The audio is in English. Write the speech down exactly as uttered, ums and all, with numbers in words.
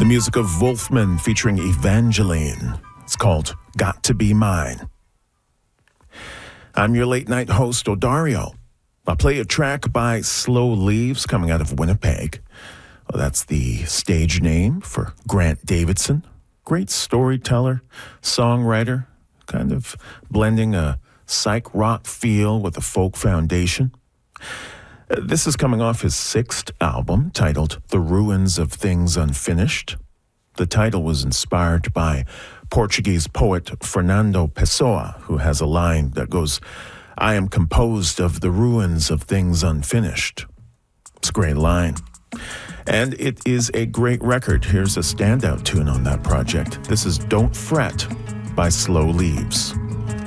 The music of Wolfman featuring Evangeline. It's called Got to Be Mine. I'm your late night host, Odario. I'll play a track by Slow Leaves coming out of Winnipeg. Well, that's the stage name for Grant Davidson. Great storyteller, songwriter, kind of blending a psych rock feel with a folk foundation. Uh, this is coming off his sixth album titled The Ruins of Things Unfinished. The title was inspired by Portuguese poet Fernando Pessoa, who has a line that goes, "I am composed of the ruins of things unfinished." It's a great line. And it is a great record. Here's a standout tune on that project. This is Don't Fret by Slow Leaves.